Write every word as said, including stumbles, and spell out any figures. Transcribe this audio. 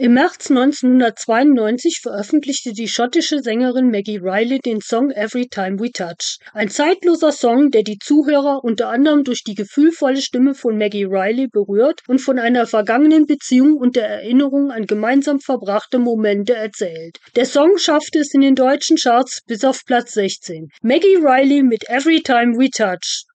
Im März neunzehnhundertzweiundneunzig veröffentlichte die schottische Sängerin Maggie Reilly den Song "Every Time We Touch". Ein zeitloser Song, der die Zuhörer unter anderem durch die gefühlvolle Stimme von Maggie Reilly berührt und von einer vergangenen Beziehung und der Erinnerung an gemeinsam verbrachte Momente erzählt. Der Song schaffte es in den deutschen Charts bis auf Platz sechzehn. Maggie Reilly mit "Every Time We Touch".